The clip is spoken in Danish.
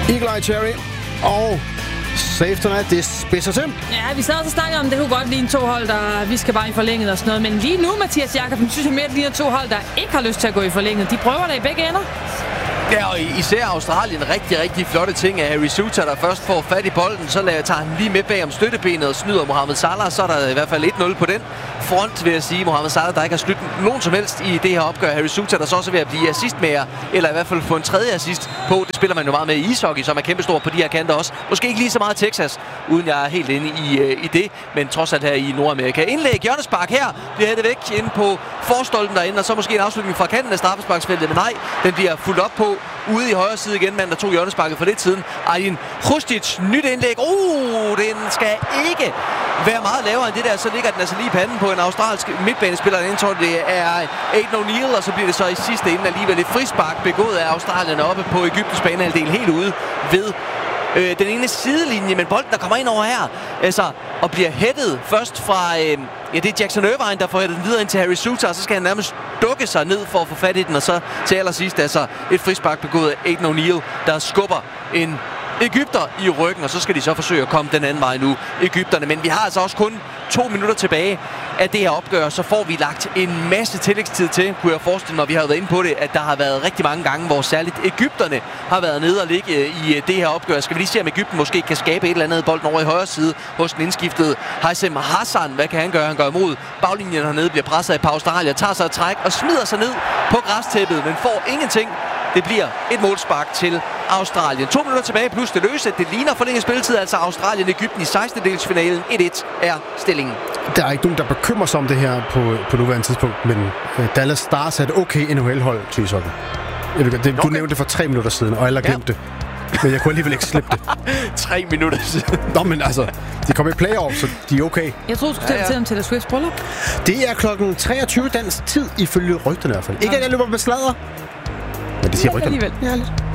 Eagle Eye Cherry og Save Tonight, det spidser til. Ja, vi sad også og snakkede om, det kunne godt ligne to hold, der vi skal bare i forlænget og sådan noget. Men lige nu, Mathias Jakobsen, synes jeg mere, det ligner to hold, der ikke har lyst til at gå i forlænget. De prøver det i begge ender. Ja, og især Australien rigtig, rigtig flotte ting af Harry Souttar, der først får fat i bolden, så tager han lige med bag om støttebenet og snyder Mohamed Salah. Så er der i hvert fald 1-0 på den front, vil jeg sige. Mohamed Salah, der ikke har snydt nogen som helst i det her opgør. Harry Souttar, der så også ved at blive assistmager, eller i hvert fald få en tredje assist på. Det spiller man jo meget med i ishockey, som er kæmpestor på de her kanter også. Måske ikke lige så meget Texas, uden jeg er helt inde i det, men trods alt her i Nordamerika. Indlæg, hjørnespark her, bliver hættet væk inde på forstolpen derinde, og så måske en afslutning fra kanten af straffesparksfeltet, men nej, den bliver fuldt op på ude i højre side igen, mand, der tog hjørnesparket for lidt siden. Aydin Hrustic, nyt indlæg. Den skal ikke være meget lavere end det der. Så ligger den altså lige i panden på en australsk midtbanespiller. Jeg tror, det er Aidan O'Neill, og så bliver det så i sidste ende alligevel et frispark begået af Australien oppe på Egyptens banehalvdel helt ude ved den ene sidelinje, men bolden, der kommer ind over her, altså, og bliver hættet først fra, det er Jackson Irvine, der får hættet den videre ind til Harry Souttar, så skal han nærmest dukke sig ned for at få fat i den, og så til allersidst, altså, et frispark begået af Aidan O'Neill, der skubber en egypter i ryggen, og så skal de så forsøge at komme den anden vej nu, egypterne. Men vi har altså også kun 2 minutter tilbage af det her opgør, så får vi lagt en masse tillægstid til, kunne jeg forestille mig. Vi har jo været inde på det, at der har været rigtig mange gange, hvor særligt egypterne har været nede og ligge i det her opgør. Skal vi lige se, om Egypten måske kan skabe et eller andet bolden over i højre side hos den indskiftede Haitham Hassan. Hvad kan han gøre? Han gør imod baglinjen hernede, bliver presset af på Australien, tager sig et træk og smider sig ned på græstæppet, men får ingenting. Det bliver et målspark til Australien. 2 minutter tilbage plus det løse. Det ligner forlænget spilletid, altså Australien-Egypten i 16-delsfinalen. 1-1 er stillingen. Der er ikke nogen, der bekymrer sig om det her på nuværende tidspunkt, men Dallas Stars er et okay NHL-hold til ishockey. Du nævnte det for 3 minutter siden, og alle har glemt det. Men jeg kunne alligevel ikke slippe det. 3 minutter siden. Nå, men altså, de kommer i playoff, så de er okay. Jeg tror, du skulle til dem til Swifts bryllup. Det er klokken 23 dansk tid, ifølge rygterne i hvert fald. Ikke at jeg løber med sladder. Men det siger rygterne. Alligevel. Ja, lidt.